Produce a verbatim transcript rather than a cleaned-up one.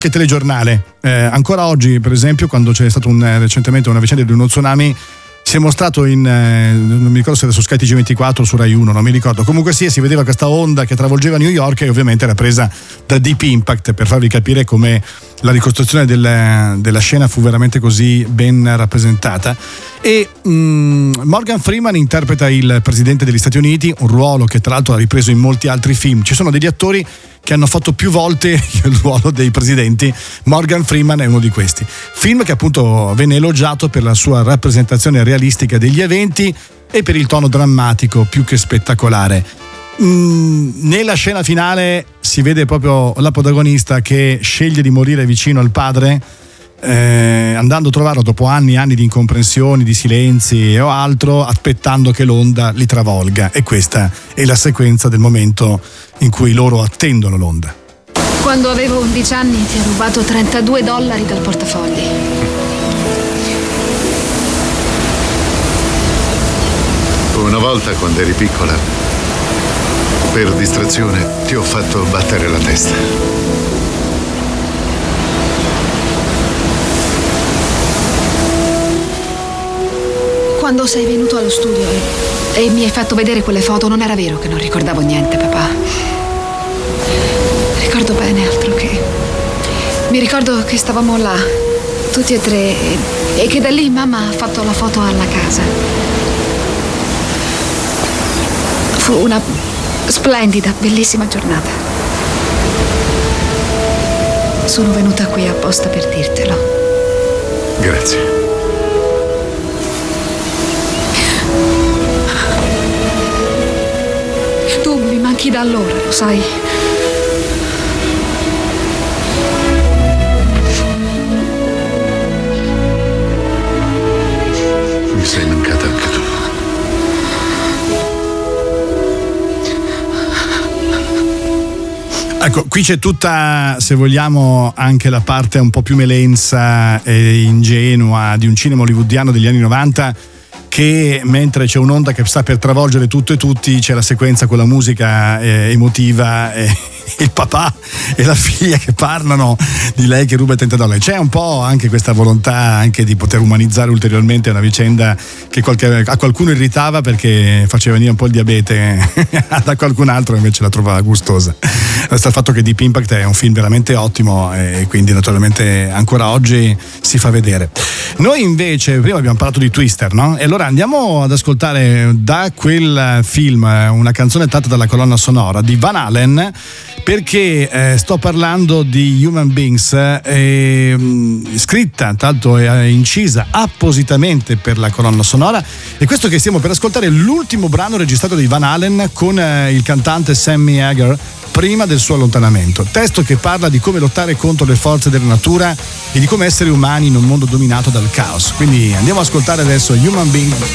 Che telegiornale. Eh, ancora oggi, per esempio, quando c'è stato un, recentemente una vicenda di uno tsunami, si è mostrato in, eh, non mi ricordo se era su Sky T G ventiquattro o su Rai uno, non mi ricordo, comunque sì, si vedeva questa onda che travolgeva New York e ovviamente era presa da Deep Impact, per farvi capire come la ricostruzione del, della scena fu veramente così ben rappresentata. E mh, Morgan Freeman interpreta il presidente degli Stati Uniti, un ruolo che tra l'altro ha ripreso in molti altri film. Ci sono degli attori che hanno fatto più volte il ruolo dei presidenti. Morgan Freeman è uno di questi. Film che appunto venne elogiato per la sua rappresentazione realistica degli eventi e per il tono drammatico più che spettacolare. Mm, nella scena finale si vede proprio la protagonista che sceglie di morire vicino al padre, eh, andando a trovarlo dopo anni e anni di incomprensioni, di silenzi o altro, aspettando che l'onda li travolga. E questa è la sequenza del momento in cui loro attendono l'onda. Quando avevo undici anni ti ho rubato trentadue dollari dal portafogli. Una volta, quando eri piccola, per distrazione ti ho fatto battere la testa. Quando sei venuto allo studio e, e mi hai fatto vedere quelle foto, non era vero che non ricordavo niente, papà. Ricordo bene, altro che... Mi ricordo che stavamo là, tutti e tre, e, e che da lì mamma ha fatto la foto alla casa. Fu una splendida, bellissima giornata. Sono venuta qui apposta per dirtelo. Grazie. Tu mi manchi da allora, lo sai. Mi sei mancata anche tu. Ecco, qui c'è tutta, se vogliamo, anche la parte un po' più melensa e ingenua di un cinema hollywoodiano degli anni novanta, che mentre c'è un'onda che sta per travolgere tutto e tutti, c'è la sequenza con la musica eh, emotiva e il papà e la figlia che parlano di lei che ruba trenta dollari. C'è un po' anche questa volontà anche di poter umanizzare ulteriormente una vicenda che qualche, a qualcuno irritava perché faceva venire un po' il diabete da qualcun altro, invece la trovava gustosa. Resta il fatto che Deep Impact è un film veramente ottimo e quindi naturalmente ancora oggi si fa vedere. Noi invece prima abbiamo parlato di Twister, no? E allora andiamo ad ascoltare da quel film una canzone tratta dalla colonna sonora di Van Halen, perché eh, sto parlando di Human Beings, eh, scritta, tanto è incisa appositamente per la colonna sonora, e questo che stiamo per ascoltare è l'ultimo brano registrato di Van Halen con eh, il cantante Sammy Hagar prima del suo allontanamento. Testo che parla di come lottare contro le forze della natura e di come essere umani in un mondo dominato dal caos. Quindi andiamo ad ascoltare adesso Human Beings